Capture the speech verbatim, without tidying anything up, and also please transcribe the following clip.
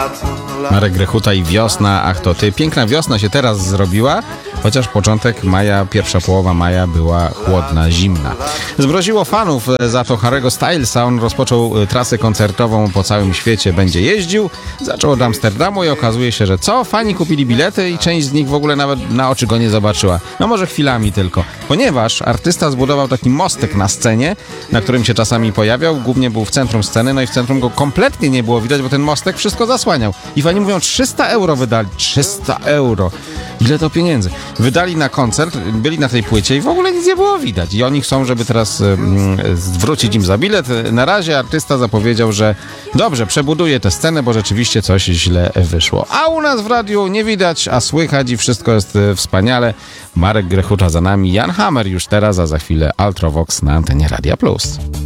Marek Grechuta i wiosna, ach to ty. Piękna wiosna się teraz zrobiła, chociaż początek maja, pierwsza połowa maja była chłodna, zimna. Zmroziło fanów, za to Harry'ego Stylesa. On rozpoczął trasę koncertową po całym świecie, będzie jeździł. Zaczął od Amsterdamu i okazuje się, że co? Fani kupili bilety i część z nich w ogóle nawet na oczy go nie zobaczyła. No może chwilami tylko. Ponieważ artysta zbudował taki mostek na scenie, na którym się czasami pojawiał. Głównie był w centrum sceny, no i w centrum go kompletnie nie było widać, bo ten mostek wszystko zasłaniał. I fani mówią, trzysta euro wydali. trzysta euro. Ile to pieniędzy? Wydali na koncert, byli na tej płycie i w ogóle nic nie było widać. I oni chcą, żeby teraz mm, zwrócić im za bilet. Na razie artysta zapowiedział, że dobrze, przebuduje tę scenę, bo rzeczywiście coś źle wyszło. A u nas w radiu nie widać, a słychać i wszystko jest wspaniale. Marek Grechuta za nami, Jan Hammer już teraz, a za chwilę Ultravox na antenie Radia Plus.